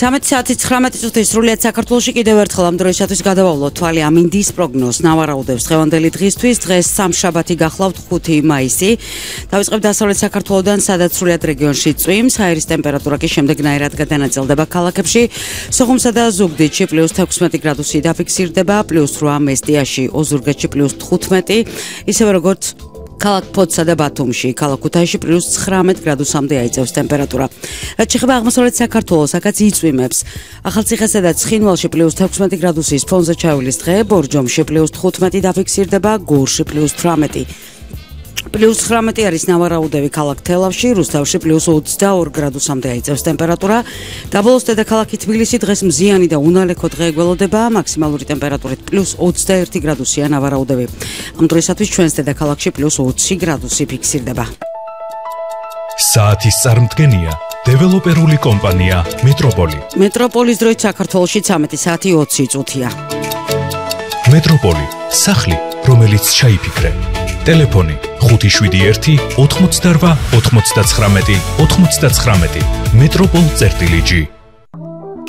13 წუთის სრულიად საქართველოში კიდევ ერთხელ ამ დროისათვის გადავავლოთ თვალი ამინდის პროგნოზს ნავარაუდებს დღევანდელი დღისთვის. დღეს სამშაბათი გახლავთ 5 მაისი. დავიწყებ დასავლეთ საქართველოდან, სადაც სრულიად რეგიონში წვიმს. აერის ტემპერატურა კი შემდეგნაირად გადანაწილდება ქალაქებში. სოხუმსა და ზუგდიდში +16 გრადუსი დაფიქსირდება, +8 მესტიაში, ოზურგეთში +15, ისევე როგორც ქალაქ ფოთსა და ბათუმში, ქალაქ ქუთაისში +19 გრადუსამდე აიწევს ტემპერატურა. რაც შეეხება აღმოსავლეთ საქართველოს, აქაც იწვიმებს. ახალციხესა და ცხინვალში +16 გრადუსის ფონზე ჩაივლის დღე, ბორჯომში +15 დაფიქსირდება, გორში +18. +19 არის ნავარაუდები ქალაქ თელავში, რუსთავში +22 გრადუსამდე აიწევს ტემპერატურა. დაბოლოს დედაქალაქი თბილისი დღეს მზიანი და უნალექო დღე ეგველოდება, მაქსიმალური ტემპერატურით +21 გრადუსია ნავარაუდები. ამ დროისათვის ჩვენს დედაქალაქში +20 გრადუსი ფიქსირდება. საათის წარმდგენია დეველოპერული კომპანია მეტროპოლი. მეტროპოლის დროით საქართველოში 13 საათი 20 წუთია. მეტროპოლი, სახლი, რომელიც ჩაიფიქრე. ტელეფონი 571 88 99 99. მეტროპოლ-G